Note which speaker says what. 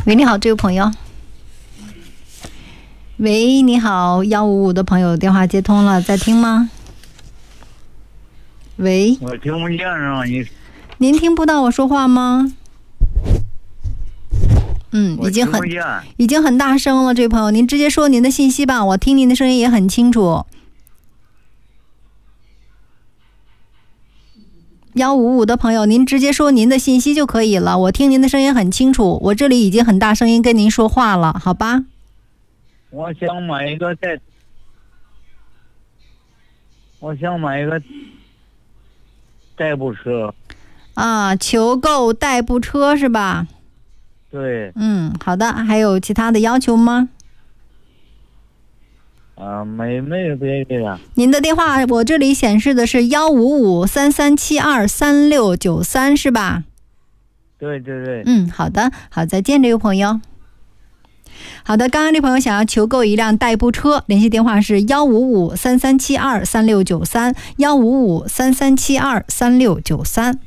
Speaker 1: 喂，你好，这位朋友。喂，你好，155的朋友电话接通了，在听吗？喂，
Speaker 2: 我听不见啊，
Speaker 1: 您听不到我说话吗？已经很大声了，这位朋友，您直接说您的信息吧，我听您的声音也很清楚。155的朋友，您直接说您的信息就可以了，我听您的声音很清楚，我这里已经很大声音跟您说话了，好吧？
Speaker 2: 我想买一个代步车。
Speaker 1: 啊，求购代步车是吧？
Speaker 2: 对。
Speaker 1: 好的，还有其他的要求吗？
Speaker 2: 没有别的。
Speaker 1: 您的电话我这里显示的是15533723693是吧？
Speaker 2: 对。
Speaker 1: 好的，好，再见，这位朋友。好的，刚刚这朋友想要求购一辆代步车，联系电话是15533723693，15533723693。